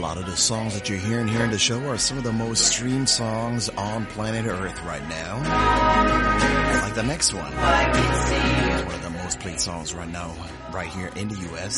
lot of the songs that you're hearing here in the show are some of the most streamed songs on planet Earth right now. Like the next one. One of the most played songs right now, right here in the U.S.